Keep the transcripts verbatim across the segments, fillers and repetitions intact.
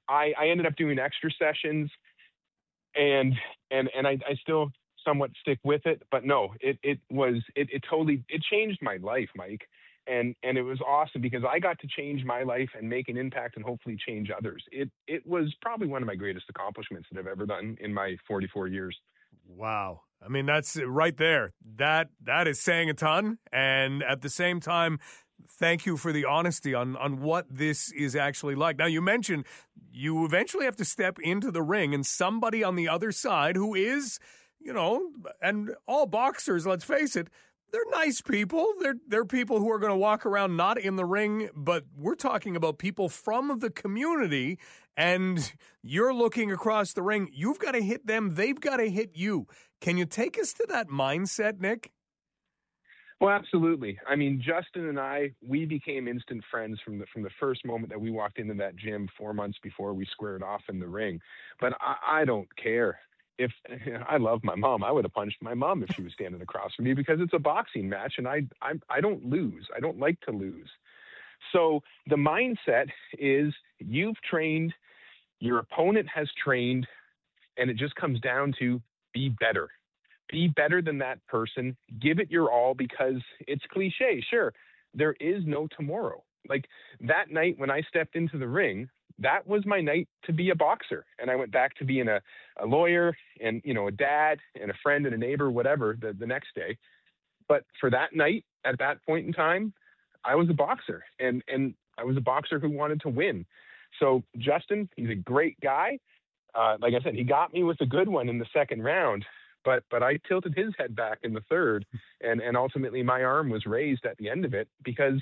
I, I ended up doing extra sessions, and and and I, I still somewhat stick with it. But no, it it was it, it totally it changed my life, Mike. And and it was awesome because I got to change my life and make an impact and hopefully change others. It it was probably one of my greatest accomplishments that I've ever done in my forty-four years. Wow. I mean, that's right there. That that is saying a ton. And at the same time, thank you for the honesty on, on what this is actually like. Now, you mentioned you eventually have to step into the ring and somebody on the other side who is, you know, and all boxers, let's face it, they're nice people. They're they're people who are going to walk around not in the ring, but we're talking about people from the community, and you're looking across the ring. You've got to hit them. They've got to hit you. Can you take us to that mindset, Nick? Well, absolutely. I mean, Justin and I, we became instant friends from the from the first moment that we walked into that gym four months before we squared off in the ring. But I, I don't care. If I love my mom, I would have punched my mom if she was standing across from me because it's a boxing match and I, I, I don't lose. I don't like to lose. So the mindset is you've trained, your opponent has trained, and it just comes down to be better. Be better than that person. Give it your all because it's cliche. Sure, there is no tomorrow. Like that night when I stepped into the ring, that was my night to be a boxer. And I went back to being a, a lawyer and, you know, a dad and a friend and a neighbor, whatever, the, the next day. But for that night, at that point in time, I was a boxer and, and I was a boxer who wanted to win. So Justin, he's a great guy. Uh, like I said, he got me with a good one in the second round, but, but I tilted his head back in the third. And, and ultimately my arm was raised at the end of it because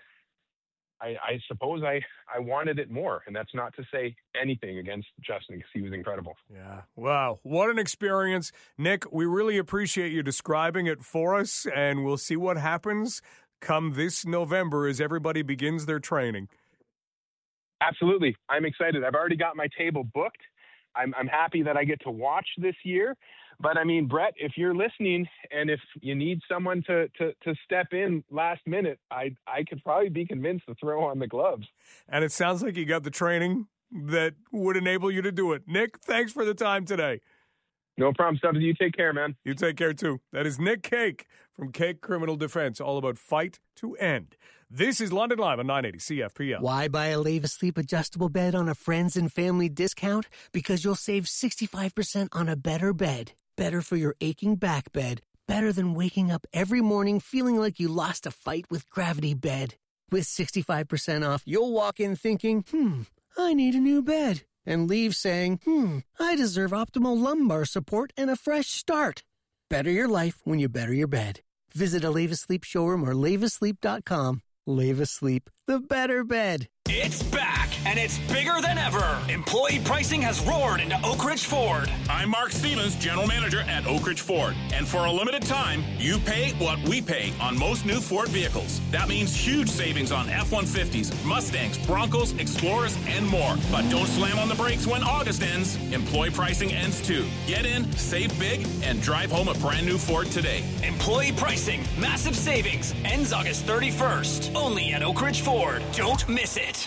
I, I suppose I, I wanted it more, and that's not to say anything against Justin because he was incredible. Yeah. Wow. What an experience. Nick, we really appreciate you describing it for us, and we'll see what happens come this November as everybody begins their training. Absolutely. I'm excited. I've already got my table booked. I'm, I'm happy that I get to watch this year. But I mean, Brett, if you're listening and if you need someone to, to, to step in last minute, I I could probably be convinced to throw on the gloves. And it sounds like you got the training that would enable you to do it. Nick, thanks for the time today. No problem, Stubbs. You take care, man. You take care, too. That is Nick Cake from Cake Criminal Defense, all about fight to end. This is London Live on nine eighty C F P L. Why buy a Leva Sleep adjustable bed on a friends and family discount? Because you'll save sixty-five percent on a better bed. Better for your aching back bed. Better than waking up every morning feeling like you lost a fight with Gravity Bed. With sixty-five percent off, you'll walk in thinking, hmm, I need a new bed. And leave saying, hmm, I deserve optimal lumbar support and a fresh start. Better your life when you better your bed. Visit a Leva Sleep showroom or leva sleep dot com. Leva Sleep, the better bed. It's back, and it's bigger than ever. Employee pricing has roared into Oak Ridge Ford. I'm Mark Stevens, General Manager at Oak Ridge Ford. And for a limited time, you pay what we pay on most new Ford vehicles. That means huge savings on F one fifties, Mustangs, Broncos, Explorers, and more. But don't slam on the brakes when August ends. Employee pricing ends too. Get in, save big, and drive home a brand new Ford today. Employee pricing, massive savings, ends August thirty-first. Only at Oak Ridge Ford. Don't miss it.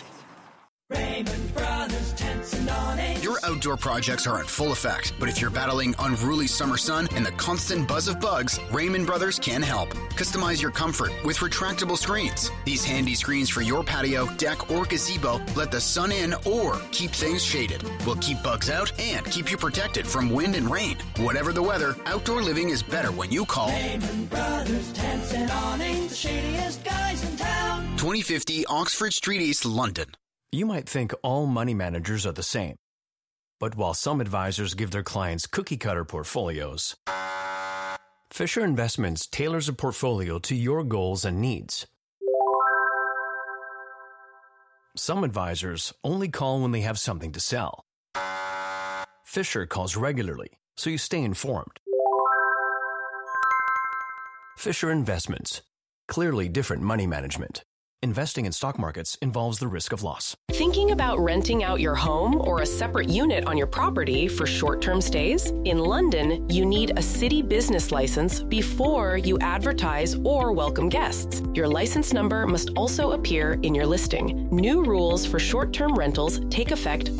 Raymond Brothers Tents and Awnings. Your outdoor projects are in full effect, but if you're battling unruly summer sun and the constant buzz of bugs, Raymond Brothers can help. Customize your comfort with retractable screens. These handy screens for your patio, deck, or gazebo let the sun in or keep things shaded. Will keep bugs out and keep you protected from wind and rain. Whatever the weather, outdoor living is better when you call Raymond Brothers Tents and Awnings, the shadiest guys in town. twenty fifty Oxford Street East, London. You might think all money managers are the same. But while some advisors give their clients cookie-cutter portfolios, Fisher Investments tailors a portfolio to your goals and needs. Some advisors only call when they have something to sell. Fisher calls regularly, so you stay informed. Fisher Investments. Clearly different money management. Investing in stock markets involves the risk of loss. Thinking about renting out your home or a separate unit on your property for short-term stays? In London, you need a city business license before you advertise or welcome guests. Your license number must also appear in your listing. New rules for short-term rentals take effect